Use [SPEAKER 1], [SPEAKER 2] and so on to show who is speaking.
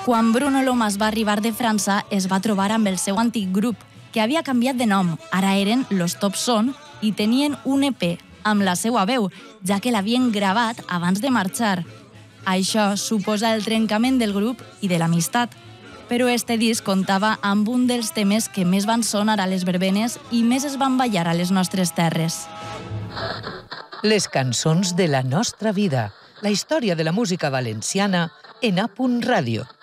[SPEAKER 1] Quan Bruno Lomas va arribar de França, es va trobar amb el seu antic grup, que havia canviat de nom. Ara eren Los Top Son i tenien un EP amb la seva veu, ja que l'havien gravat abans de marxar. Això suposa el trencament del grup i de l'amistat. Però este disc comptava amb un dels temes que més van sonar a les verbenes i més es van ballar a les nostres terres.
[SPEAKER 2] Les cançons de la nostra vida, la història de la música valenciana en A.Ràdio.